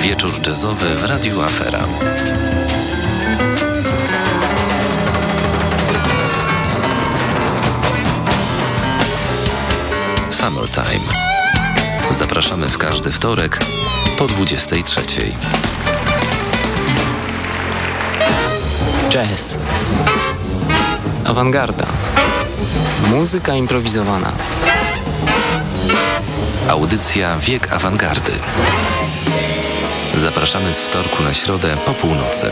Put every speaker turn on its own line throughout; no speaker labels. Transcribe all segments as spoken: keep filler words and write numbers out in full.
Wieczór jazzowy w Radiu Afera. Summertime. Zapraszamy w każdy wtorek po dwudziestej trzeciej.
Jazz. Awangarda. Muzyka improwizowana.
Audycja Wiek Awangardy. Zapraszamy z wtorku na środę po północy.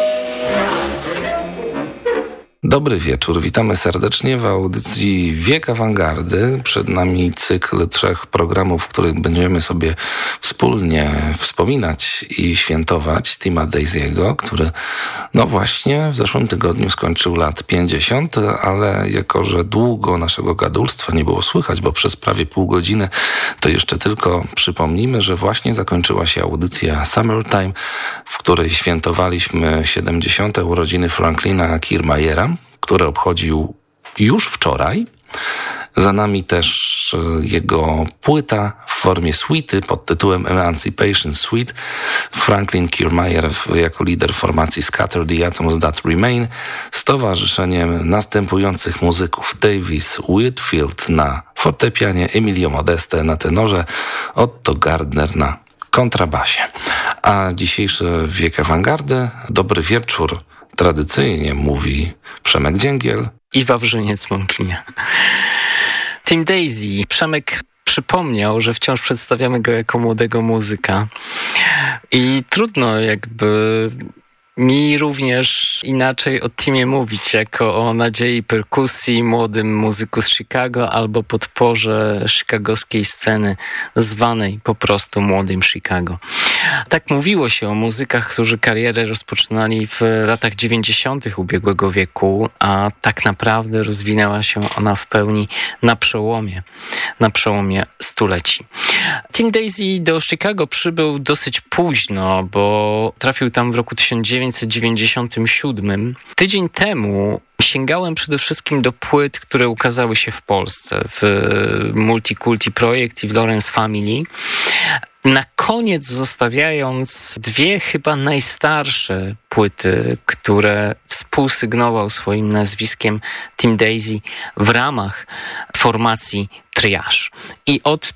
Dobry wieczór, witamy serdecznie w audycji Wiek Awangardy. Przed nami cykl trzech programów, w których będziemy sobie wspólnie wspominać i świętować Tima Daisey'ego, który no właśnie w zeszłym tygodniu skończył lat pięćdziesiąt, ale jako że długo naszego gadulstwa nie było słychać, bo przez prawie pół godziny, to jeszcze tylko przypomnimy, że właśnie zakończyła się audycja Summertime, w której świętowaliśmy siedemdziesiąte urodziny Franklina Kiermajera, który obchodził już wczoraj. Za nami też jego płyta w formie suity pod tytułem Emancipation Suite. Franklin Kiermajer jako lider formacji Scatter the Atoms That Remain z towarzyszeniem następujących muzyków: Davis Whitfield na fortepianie, Emilio Modeste na tenorze, Otto Gardner na kontrabasie. A dzisiejszy Wiek Awangardy, dobry wieczór, tradycyjnie mówi Przemek Dzięgiel
i Wawrzyniec Mąkinia. Tim Daisey. Przemek przypomniał, że wciąż przedstawiamy go jako młodego muzyka i trudno jakby mi również inaczej o Timie mówić, jako o nadziei perkusji, młodym muzyku z Chicago albo podporze chicagowskiej sceny zwanej po prostu młodym Chicago. Tak mówiło się o muzykach, którzy karierę rozpoczynali w latach dziewięćdziesiątych ubiegłego wieku, a tak naprawdę rozwinęła się ona w pełni na przełomie, na przełomie stuleci. Tim Daisey do Chicago przybył dosyć późno, bo trafił tam w roku tysiąc dziewięćset dziewięćdziesiątym siódmym. Tydzień temu sięgałem przede wszystkim do płyt, które ukazały się w Polsce, w Multikulti Projekt i w Lawrence Family. Na koniec zostawiając dwie chyba najstarsze płyty, które współsygnował swoim nazwiskiem Tim Daisey w ramach formacji Triage. I od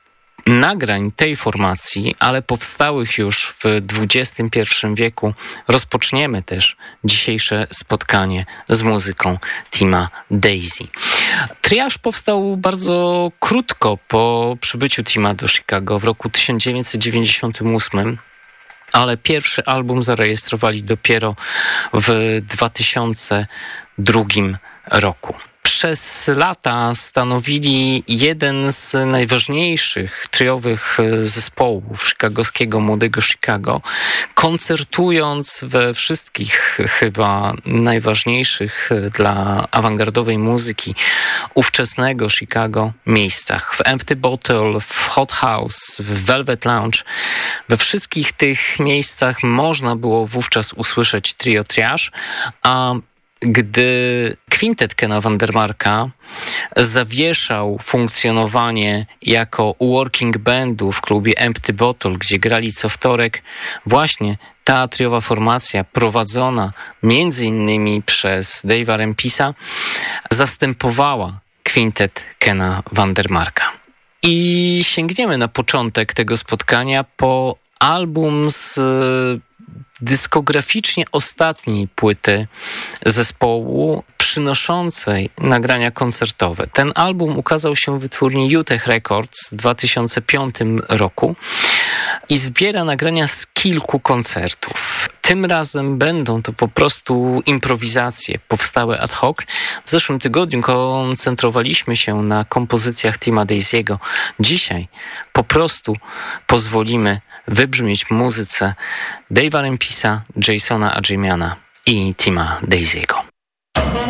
nagrań tej formacji, ale powstałych już w dwudziestym pierwszym wieku, rozpoczniemy też dzisiejsze spotkanie z muzyką Tima Daisey. Triage powstał bardzo krótko po przybyciu Tima do Chicago w roku tysiąc dziewięćset dziewięćdziesiątym ósmym, ale pierwszy album zarejestrowali dopiero w dwa tysiące drugim roku. Przez lata stanowili jeden z najważniejszych triowych zespołów chicagowskiego Młodego Chicago, koncertując we wszystkich chyba najważniejszych dla awangardowej muzyki ówczesnego Chicago miejscach. W Empty Bottle, w Hot House, w Velvet Lounge. We wszystkich tych miejscach można było wówczas usłyszeć trio Triage, a gdy kwintet Kena Vandermarka zawieszał funkcjonowanie jako working bandu w klubie Empty Bottle, gdzie grali co wtorek, właśnie ta triowa formacja prowadzona między innymi przez Dave'a Rempisa zastępowała kwintet Kena Vandermarka. I sięgniemy na początek tego spotkania po album z dyskograficznie ostatniej płyty zespołu przynoszącej nagrania koncertowe. Ten album ukazał się w wytwórni Utech Records w dwa tysiące piątym roku i zbiera nagrania z kilku koncertów. Tym razem będą to po prostu improwizacje powstałe ad hoc. W zeszłym tygodniu koncentrowaliśmy się na kompozycjach Tima Daisey'ego. Dzisiaj po prostu pozwolimy wybrzmieć muzyce Dave'a Rempisa, Jasona Adjemiana i Tima Daisey'ego.